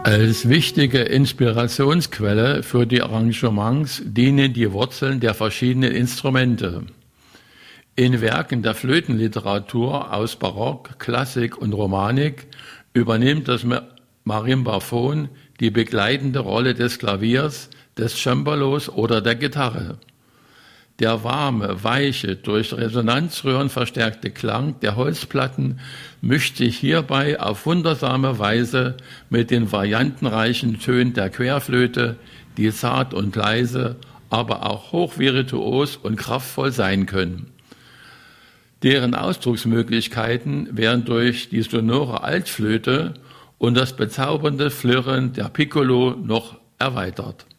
Als wichtige Inspirationsquelle für die Arrangements dienen die Wurzeln der verschiedenen Instrumente. In Werken der Flötenliteratur aus Barock, Klassik und Romanik übernimmt das Marimbaphon die begleitende Rolle des Klaviers, des Cembalos oder der Gitarre. Der warme, weiche, durch Resonanzröhren verstärkte Klang der Holzplatten mischt sich hierbei auf wundersame Weise mit den variantenreichen Tönen der Querflöte, die zart und leise, aber auch hochvirtuos und kraftvoll sein können. Deren Ausdrucksmöglichkeiten werden durch die sonore Altflöte und das bezaubernde Flirren der Piccolo noch erweitert.